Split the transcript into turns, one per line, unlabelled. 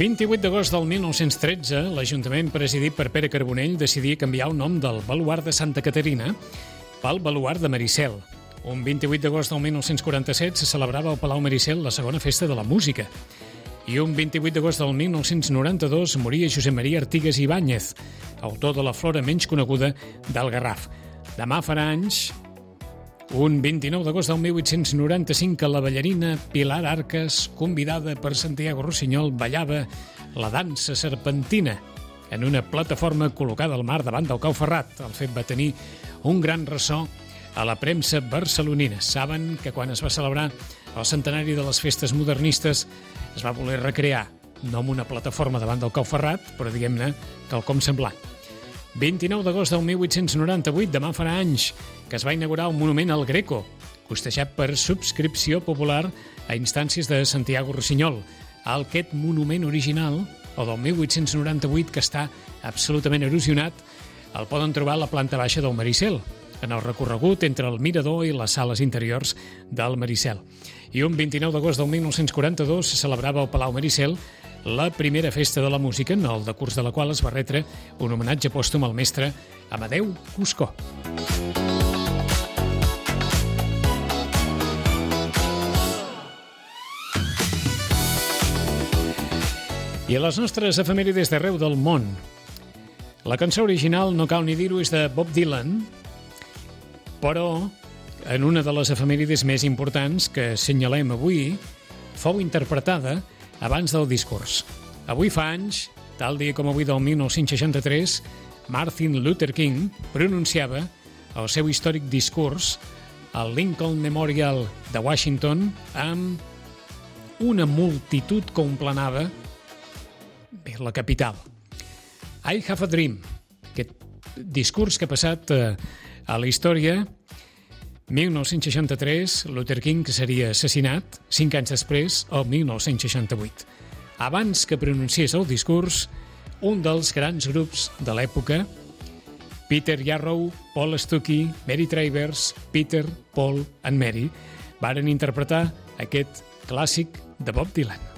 28 d'agost del 1913, l'Ajuntament presidit per Pere Carbonell decidia canviar el nom del baluard de Santa Caterina pel baluard de Maricel. Un 28 d'agost del 1947 se celebrava al Palau Maricel la segona festa de la música. I un 28 d'agost del 1992 moria Josep Maria Artigas Ibáñez, autor de la flora menys coneguda del Garraf. Demà farà anys, un 29 d'agost del 1895, que la ballarina Pilar Arcas, convidada per Santiago Rossinyol, ballava la dansa serpentina en una plataforma col·locada al mar davant del Cau Ferrat. El fet va tenir un gran ressò a la premsa barcelonina. Saben que quan es va celebrar el centenari de les festes modernistes es va voler recrear, no amb una plataforma davant del Cau Ferrat, però diguem-ne quelcom semblant. 29 d'agost del 1898, demà farà anys, que es va inaugurar un monument al Greco, costejat per subscripció popular a instàncies de Santiago Rossinyol. Aquest monument original, o del 1898, que està absolutament erosionat, el poden trobar a la planta baixa del Maricel, en el recorregut entre el mirador i les sales interiors del Maricel. I un 29 d'agost del 1942 se celebrava al Palau Maricel la primera festa de la música, en el decurs de la qual es va retre un homenatge pòstum al mestre Amadeu Cuscó. I a les nostres efemèrides d'arreu del món. La cançó original, no cal ni dir-ho, és de Bob Dylan, però en una de les efemèrides més importants que assenyalem avui, fou interpretada abans del discurs. Avui fa anys, tal dia com avui del 1963, Martin Luther King pronunciava el seu històric discurs al Lincoln Memorial de Washington amb una multitud que omplenava la capital. I have a dream, aquest discurs que ha passat a la història. 1963, Luther King seria assassinat, 5 anys després, el 1968. Abans que pronunciés el discurs, un dels grans grups de l'època, Peter Yarrow, Paul Stuckey, Mary Travers, Peter, Paul and Mary, varen interpretar aquest clàssic de Bob Dylan.